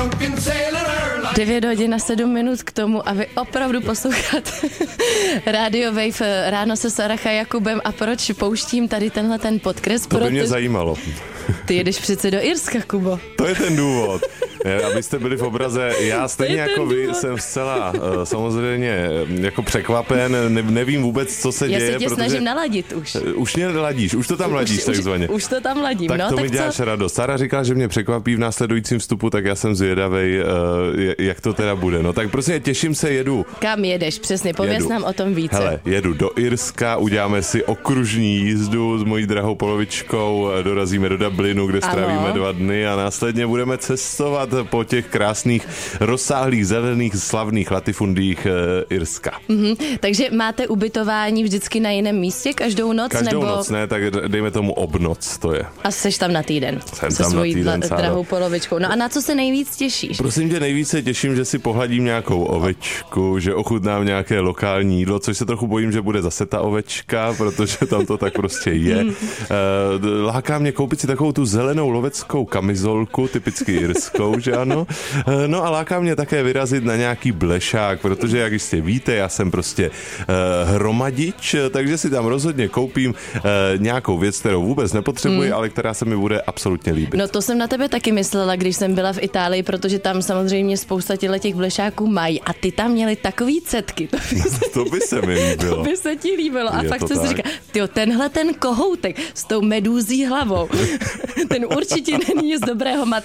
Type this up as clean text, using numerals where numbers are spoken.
9 hodin a 7 minut k tomu, a vy opravdu posloucháte Radio Wave ráno se Sarah a Jakubem. A proč pouštím tady tenhle ten podkres? To by mě zajímalo. Ty jedeš přece do Irska, Kubo. To je ten důvod. Abyste byli v obraze, já stejně jako vy jsem zcela samozřejmě jako překvapen, nevím vůbec, co se děje. Já se tě snažím naladit už. Už mě ladíš, už to tam ladíš takzvaně. Už to tam ladím. Tak no, to tak mi děláš radost. Sara říká, že mě překvapí v následujícím vstupu, tak já jsem zvědavej, jak to teda bude. No tak prostě těším se, jedu. Kam jedeš, přesně, pověz nám o tom více. Hele, jedu do Irska, uděláme si okružní jízdu s mojí drahou polovičkou, dorazíme do Dublinu, kde strávíme 2 dny a následně budeme cestovat po těch krásných, rozsáhlých, zelených, slavných latifundích Irska. Takže máte ubytování vždycky na jiném místě každou noc? Každou noc ne, tak dejme tomu obnoc to je. A seš tam na týden? Jsem se tam svojí na týden, drahou polovičkou. No a na co se nejvíc těšíš? Prosím tě, nejvíce těším, že si pohladím nějakou ovečku, že ochutnám nějaké lokální jídlo, což se trochu bojím, že bude zase ta ovečka, protože tam to tak prostě je. Láká mě koupit si takovou tu zelenou loveckou kamizolku, typicky irskou, že ano? No a láká mě také vyrazit na nějaký blešák, protože jak jistě víte, já jsem prostě hromadič, takže si tam rozhodně koupím nějakou věc, kterou vůbec nepotřebuji, ale která se mi bude absolutně líbit. No to jsem na tebe taky myslela, když jsem byla v Itálii, protože tam samozřejmě spousta těch blešáků mají a ty tam měli takový cetky. To by se mi líbilo. To by se ti líbilo. A Je fakt to jsem si tak? říkala, tyjo, tenhle ten kohoutek s tou medúzí hlavou, ten určitě není z dobrého